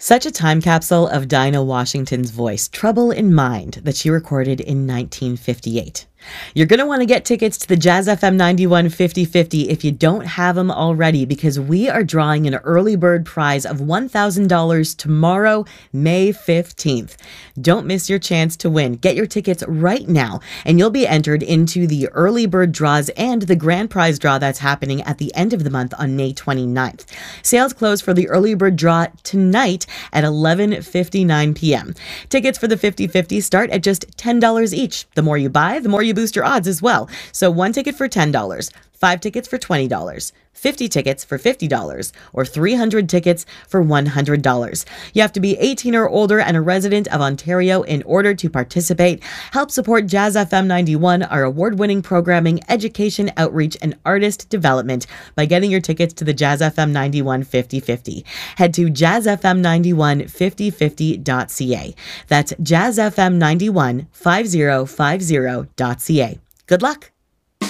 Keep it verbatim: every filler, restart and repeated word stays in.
Such a time capsule of Dinah Washington's voice, Trouble in Mind, that she recorded in nineteen fifty-eight. You're going to want to get tickets to the Jazz F M ninety-one fifty fifty if you don't have them already, because we are drawing an early bird prize of one thousand dollars tomorrow, May fifteenth. Don't miss your chance to win. Get your tickets right now, and you'll be entered into the early bird draws and the grand prize draw that's happening at the end of the month on May twenty-ninth. Sales close for the early bird draw tonight at eleven fifty-nine p.m. Tickets for the fifty fifty start at just ten dollars each. The more you buy, the more you boost your odds as well. So one ticket for ten dollars, five tickets for twenty dollars, fifty tickets for fifty dollars, or three hundred tickets for one hundred dollars. You have to be eighteen or older and a resident of Ontario in order to participate. Help support Jazz F M ninety-one, our award-winning programming, education, outreach, and artist development by getting your tickets to the Jazz F M ninety-one fifty fifty. Head to jazz f m ninety-one fifty fifty dot c a. That's jazz f m ninety-one fifty fifty dot c a. Good luck!